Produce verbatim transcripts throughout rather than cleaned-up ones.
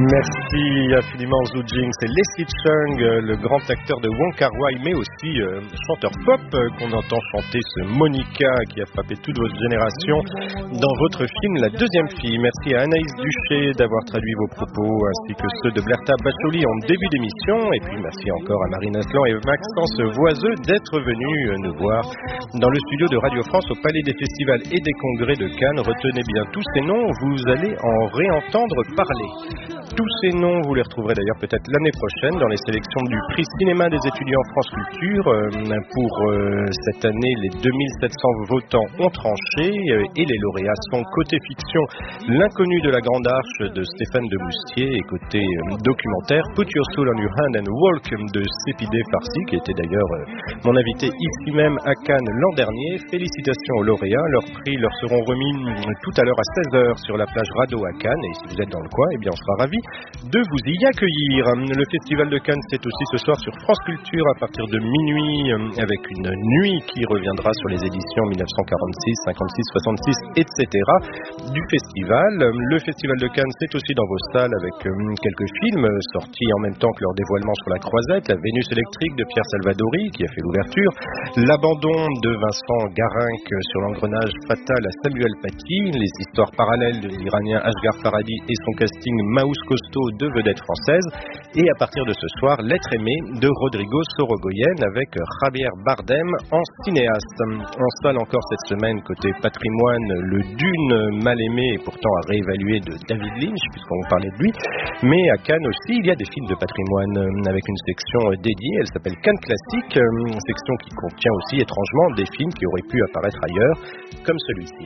Merci infiniment Zhu Jing, c'est Leslie Cheung, le grand acteur de Wong Kar-wai, mais aussi euh, chanteur pop euh, qu'on entend chanter ce Monica qui a frappé toute votre génération dans votre film La Deuxième Fille. Merci à Anaïs Duché d'avoir traduit vos propos ainsi que ceux de Blerta Bacholi en début d'émission, et puis merci encore à Marine Aslan et Maxence Voiseux d'être venus nous voir dans le studio de Radio France au Palais des Festivals et des Congrès de Cannes. Retenez bien tous ces noms, vous allez en réentendre parler. Tous ces noms, vous les retrouverez d'ailleurs peut-être l'année prochaine dans les sélections du prix cinéma des étudiants France Culture. Pour euh, cette année, les deux mille sept cents votants ont tranché euh, et les lauréats sont côté fiction L'inconnu de la Grande Arche de Stéphane de Moustier et côté euh, documentaire Put Your Soul on Your Hand and Walk de Sépidé Farsi, qui était d'ailleurs euh, mon invité ici même à Cannes l'an dernier. Félicitations aux lauréats, leurs prix leur seront remis tout à l'heure à seize heures sur la plage Radeau à Cannes, et si vous êtes dans le coin, eh bien on sera ravis de vous y accueillir. Le Festival de Cannes, c'est aussi ce soir sur France Culture à partir de minuit, avec une nuit qui reviendra sur les éditions mille neuf cent quarante-six, cinquante-six, soixante-six, et cetera du festival. Le Festival de Cannes, c'est aussi dans vos salles avec quelques films sortis en même temps que leur dévoilement sur la Croisette, La Vénus électrique de Pierre Salvadori qui a fait l'ouverture, L'abandon de Vincent Garinck sur l'engrenage fatal à Samuel Paty, les histoires parallèles de l'Iranien Ashghar Farhadi et son casting Maous Costaud de vedettes françaises, et à partir de ce soir, L'être aimé de Rodrigo Sorogoyen avec Javier Bardem en cinéaste. En salle encore cette semaine, côté patrimoine, Le Dune mal aimé et pourtant à réévaluer de David Lynch, puisqu'on vous parlait de lui. Mais à Cannes aussi, il y a des films de patrimoine avec une section dédiée, elle s'appelle Cannes Classique, une section qui contient aussi étrangement des films qui auraient pu apparaître ailleurs, comme celui-ci.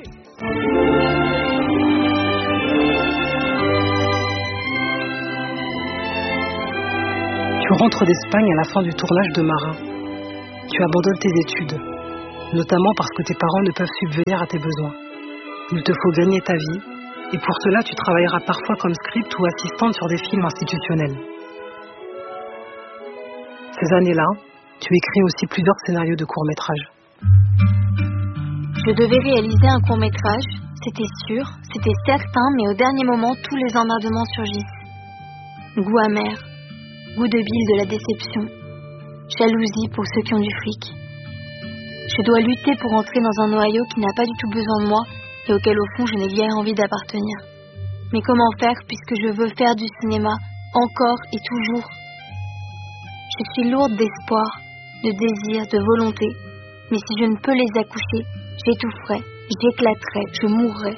Tu rentres d'Espagne à la fin du tournage de Marin. Tu abandonnes tes études, notamment parce que tes parents ne peuvent subvenir à tes besoins. Il te faut gagner ta vie, et pour cela tu travailleras parfois comme script ou assistante sur des films institutionnels. Ces années-là, tu écris aussi plusieurs scénarios de courts-métrages. Je devais réaliser un court-métrage, c'était sûr, c'était certain, mais au dernier moment, tous les emmerdements surgissent. Goût amer, goût de bile de la déception, jalousie pour ceux qui ont du fric. Je dois lutter pour entrer dans un noyau qui n'a pas du tout besoin de moi et auquel au fond je n'ai guère envie d'appartenir. Mais comment faire puisque je veux faire du cinéma, encore et toujours? Je suis lourde d'espoir, de désir, de volonté, mais si je ne peux les accoucher, j'étoufferai, j'éclaterai, je mourrai.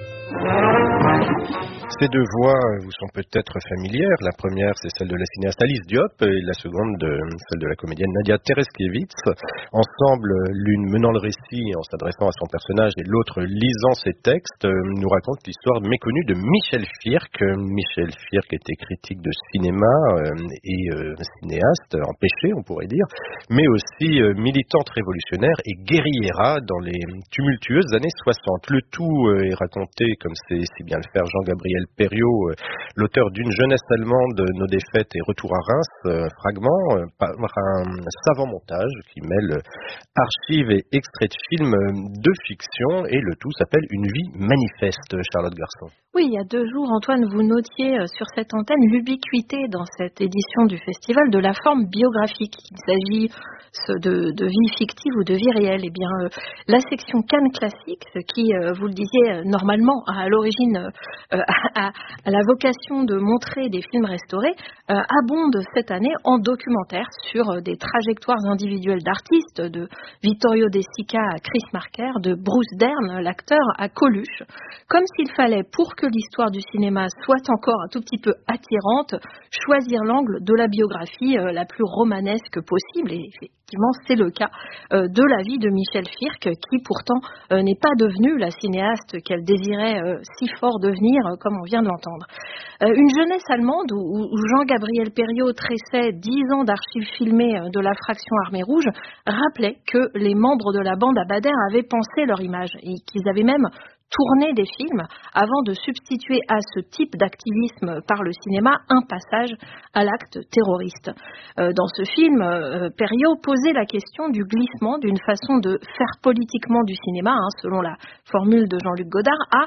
Ces deux voix vous sont peut-être familières. La première, c'est celle de la cinéaste Alice Diop et la seconde, de, celle de la comédienne Nadia Tereskevitz. Ensemble, l'une menant le récit en s'adressant à son personnage et l'autre lisant ses textes, nous raconte l'histoire méconnue de Michel Firck. Michel Firck était critique de cinéma et cinéaste, empêché on pourrait dire, mais aussi militante révolutionnaire et guerriera dans les tumultueuses années soixante. Le tout est raconté, comme sait si bien le faire Jean-Gabriel Perriot, l'auteur d'une jeunesse allemande, Nos défaites et Retour à Reims, fragment, par un savant montage qui mêle archives et extraits de films de fiction, et le tout s'appelle Une vie manifeste, Charlotte Garçon. Oui, il y a deux jours, Antoine, vous notiez sur cette antenne l'ubiquité dans cette édition du festival de la forme biographique. Il s'agit de, de vie fictive ou de vie réelle. Eh bien, euh, la section Cannes Classique, qui, euh, vous le disiez, normalement a à l'origine euh, à, à la vocation de montrer des films restaurés, euh, abonde cette année en documentaire sur euh, des trajectoires individuelles d'artistes, de Vittorio De Sica à Chris Marker, de Bruce Dern, l'acteur, à Coluche. Comme s'il fallait, pour que l'histoire du cinéma soit encore un tout petit peu attirante, choisir l'angle de la biographie euh, la plus romanesque possible, et effectivement c'est le cas euh, de la vie de Michel Firck, qui pourtant euh, n'est pas devenue la cinéaste qu'elle désirait euh, si fort devenir, euh, comme on vient de l'entendre. Euh, une jeunesse allemande où, où Jean-Gabriel Perriot tressait dix ans d'archives filmées de la fraction Armée Rouge rappelait que les membres de la bande à Bader avaient pensé leur image et qu'ils avaient même tourner des films avant de substituer à ce type d'activisme par le cinéma un passage à l'acte terroriste. Euh, dans ce film, euh, Perriot posait la question du glissement d'une façon de faire politiquement du cinéma, hein, selon la formule de Jean-Luc Godard, à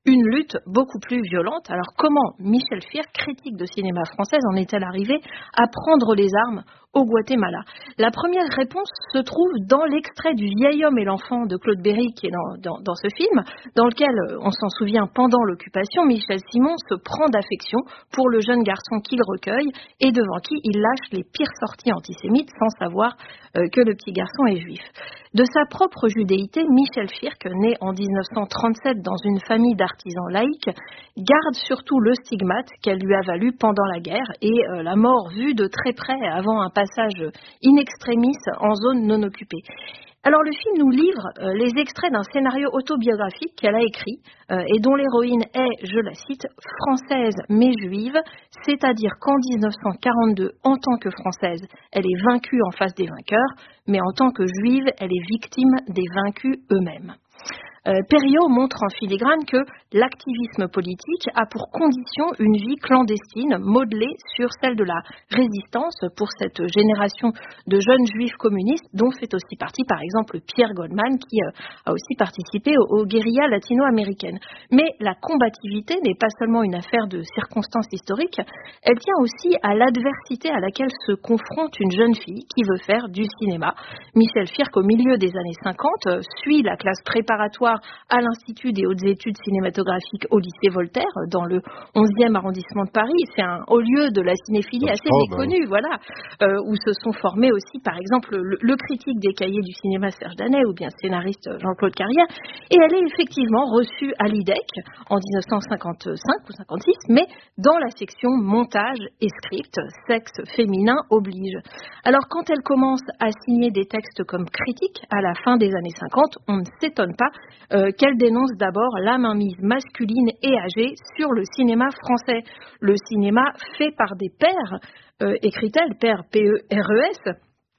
une lutte beaucoup plus violente. Alors comment Michel Firk, critique de cinéma française, en est-elle arrivée à prendre les armes au Guatemala? La première réponse se trouve dans l'extrait du Vieil homme et l'enfant de Claude Berry qui est dans, dans, dans ce film, dans lequel, on s'en souvient, pendant l'occupation, Michel Simon se prend d'affection pour le jeune garçon qu'il recueille et devant qui il lâche les pires sorties antisémites sans savoir euh, que le petit garçon est juif. De sa propre judéité, Michel Firk, né en dix-neuf cent trente-sept dans une famille d'artisans laïcs, garde surtout le stigmate qu'elle lui a valu pendant la guerre et euh, la mort vue de très près avant un passage in extremis en zone non occupée. Alors le film nous livre euh, les extraits d'un scénario autobiographique qu'elle a écrit euh, et dont l'héroïne est, je la cite, française mais juive, c'est-à-dire qu'en dix-neuf cent quarante-deux, en tant que française, elle est vaincue en face des vainqueurs, mais en tant que juive, elle est victime des vaincus eux-mêmes. Euh, Perriot montre en filigrane que l'activisme politique a pour condition une vie clandestine modelée sur celle de la résistance pour cette génération de jeunes juifs communistes dont fait aussi partie par exemple Pierre Goldman qui euh, a aussi participé aux, aux guérillas latino-américaines. Mais la combativité n'est pas seulement une affaire de circonstances historiques, elle tient aussi à l'adversité à laquelle se confronte une jeune fille qui veut faire du cinéma. Michel Firk, au milieu des années cinquante, euh, suit la classe préparatoire à l'Institut des hautes études cinématographiques au lycée Voltaire, dans le onzième arrondissement de Paris. C'est un haut lieu de la cinéphilie assez méconnu, voilà, euh, où se sont formés aussi, par exemple, le, le critique des cahiers du cinéma Serge Danet ou bien le scénariste Jean-Claude Carrière. Et elle est effectivement reçue à l'I D E C en dix-neuf cent cinquante-cinq ou cinquante-six, mais dans la section montage et script, sexe féminin oblige. Alors quand elle commence à signer des textes comme critique à la fin des années cinquante, on ne s'étonne pas Euh, qu'elle dénonce d'abord la mainmise masculine et âgée sur le cinéma français. Le cinéma fait par des pères, euh, écrit-elle, pères P E R E S,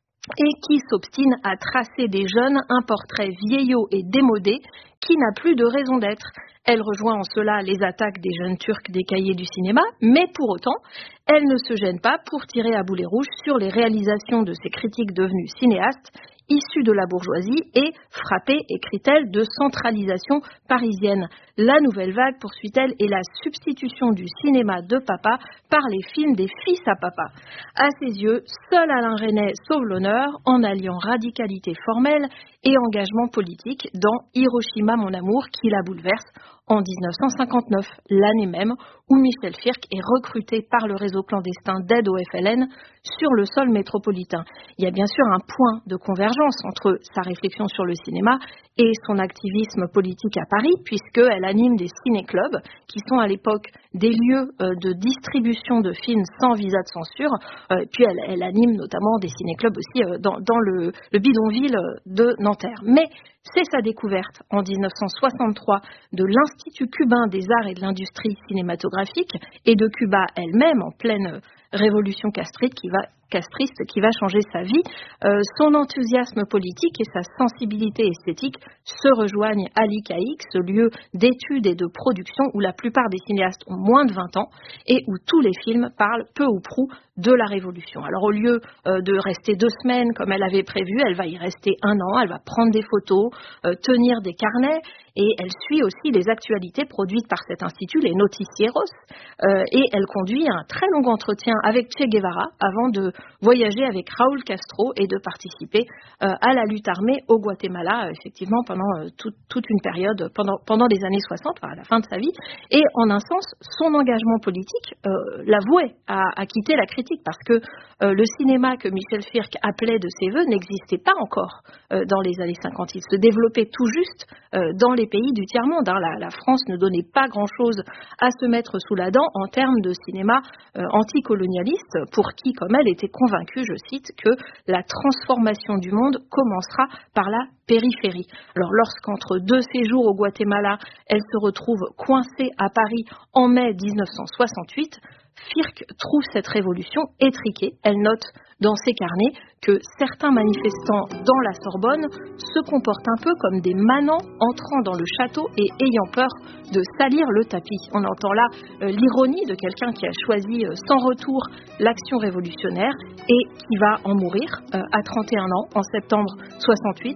et qui s'obstine à tracer des jeunes un portrait vieillot et démodé qui n'a plus de raison d'être. Elle rejoint en cela les attaques des jeunes Turcs des cahiers du cinéma, mais pour autant, elle ne se gêne pas pour tirer à boulet rouge sur les réalisations de ces critiques devenus cinéastes, issus de la bourgeoisie et frappée, écrit-elle, de centralisation parisienne. La nouvelle vague, poursuit-elle, est la substitution du cinéma de papa par les films des fils à papa. À ses yeux, seul Alain Resnais sauve l'honneur en alliant radicalité formelle et engagement politique dans Hiroshima, mon amour, qui la bouleverse en dix-neuf cent cinquante-neuf, l'année même où Michel Firk est recruté par le réseau clandestin d'aide au F L N sur le sol métropolitain. Il y a bien sûr un point de convergence entre sa réflexion sur le cinéma et son activisme politique à Paris, puisqu'elle anime des ciné-clubs, qui sont à l'époque des lieux euh, de distribution de films sans visa de censure, euh, puis elle, elle anime notamment des ciné-clubs aussi euh, dans, dans le, le bidonville de Nanterre. Mais c'est sa découverte en dix-neuf cent soixante-trois de l'Institut cubain des arts et de l'industrie cinématographique et de Cuba elle-même en pleine révolution castriste qui va, castriste qui va changer sa vie. Euh, son enthousiasme politique et sa sensibilité esthétique se rejoignent à l'I C A I C, ce lieu d'études et de production où la plupart des cinéastes ont moins de vingt ans et où tous les films parlent peu ou prou de la Révolution. Alors au lieu euh, de rester deux semaines comme elle avait prévu, elle va y rester un an, elle va prendre des photos, euh, tenir des carnets et elle suit aussi les actualités produites par cet institut, les noticieros, euh, et elle conduit un très long entretien avec Che Guevara avant de voyager avec Raúl Castro et de participer euh, à la lutte armée au Guatemala, euh, effectivement pendant euh, tout, toute une période, pendant, pendant les années soixante, enfin, à la fin de sa vie. Et en un sens, son engagement politique euh, l'a voué à, à quitter la critique parce que euh, le cinéma que Michel Firk appelait de ses voeux n'existait pas encore euh, dans les années cinquante. Il se développait tout juste euh, dans les pays du tiers-monde. Hein. La, la France ne donnait pas grand-chose à se mettre sous la dent en termes de cinéma euh, anticolonialiste, pour qui, comme elle, était convaincue, je cite, que la transformation du monde commencera par la périphérie. Alors lorsqu'entre deux séjours au Guatemala, elle se retrouve coincée à Paris en mai dix-neuf cent soixante-huit, Firk trouve cette révolution étriquée. Elle note dans ses carnets que certains manifestants dans la Sorbonne se comportent un peu comme des manants entrant dans le château et ayant peur de salir le tapis. On entend là euh, l'ironie de quelqu'un qui a choisi euh, sans retour l'action révolutionnaire et qui va en mourir euh, à trente et un ans en septembre soixante-huit, puisque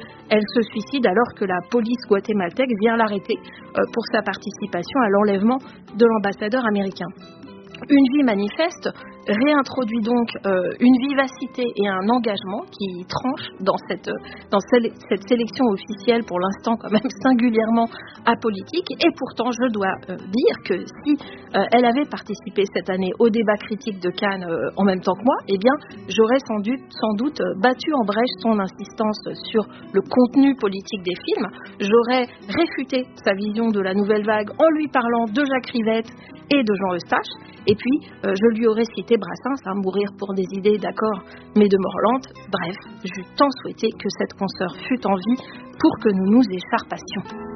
elle se suicide alors que la police guatémaltèque vient l'arrêter pour sa participation à l'enlèvement de l'ambassadeur américain. Une vie manifeste réintroduit donc euh, une vivacité et un engagement qui tranchent dans cette, dans cette sélection officielle, pour l'instant quand même singulièrement apolitique. Et pourtant, je dois euh, dire que si euh, elle avait participé cette année au débat critique de Cannes euh, en même temps que moi, eh bien, j'aurais sans doute, sans doute battu en brèche son insistance sur le contenu politique des films. J'aurais réfuté sa vision de la nouvelle vague en lui parlant de Jacques Rivette et de Jean Eustache. Et puis, euh, je lui aurais cité Brassens, à mourir pour des idées, d'accord, mais de mort lente. Bref, j'eus tant souhaité que cette consoeur fût en vie pour que nous nous écharpassions.